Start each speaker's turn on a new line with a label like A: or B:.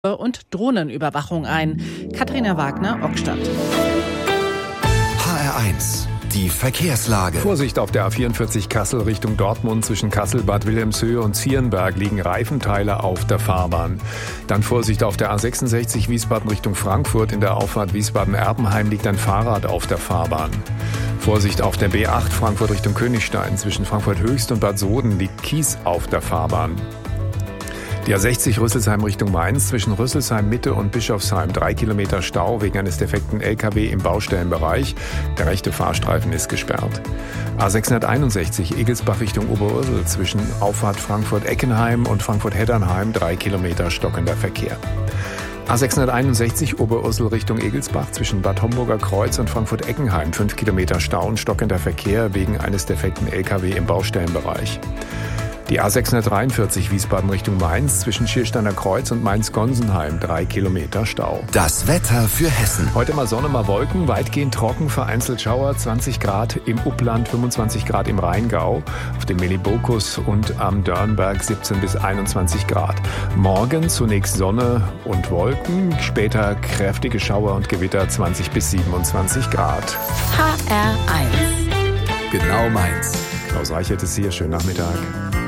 A: und Drohnenüberwachung ein. Katharina Wagner, Ockstadt.
B: HR1, die Verkehrslage.
C: Vorsicht auf der A44 Kassel Richtung Dortmund. Zwischen Kassel, Bad Wilhelmshöhe und Zierenberg liegen Reifenteile auf der Fahrbahn. Dann Vorsicht auf der A66 Wiesbaden Richtung Frankfurt. In der Auffahrt Wiesbaden-Erbenheim liegt ein Fahrrad auf der Fahrbahn. Vorsicht auf der B8 Frankfurt Richtung Königstein. Zwischen Frankfurt Höchst und Bad Soden liegt Kies auf der Fahrbahn. Die A60 Rüsselsheim Richtung Mainz, zwischen Rüsselsheim Mitte und Bischofsheim 3 Kilometer Stau wegen eines defekten LKW im Baustellenbereich. Der rechte Fahrstreifen ist gesperrt. A661 Egelsbach Richtung Oberursel, zwischen Auffahrt Frankfurt-Eckenheim und Frankfurt-Heddernheim 3 Kilometer stockender Verkehr. A661 Oberursel Richtung Egelsbach, zwischen Bad Homburger Kreuz und Frankfurt-Eckenheim 5 Kilometer Stau und stockender Verkehr wegen eines defekten LKW im Baustellenbereich. Die A643 Wiesbaden Richtung Mainz, zwischen Schiersteiner Kreuz und Mainz-Gonsenheim 3 Kilometer Stau.
B: Das Wetter für Hessen.
C: Heute mal Sonne, mal Wolken, weitgehend trocken, vereinzelt Schauer, 20 Grad im Upland, 25 Grad im Rheingau, auf dem Melibokus und am Dörnberg 17 bis 21 Grad. Morgen zunächst Sonne und Wolken, später kräftige Schauer und Gewitter, 20 bis 27 Grad.
A: HR1.
B: Genau meins.
C: Klaus Reichert ist hier, schönen Nachmittag.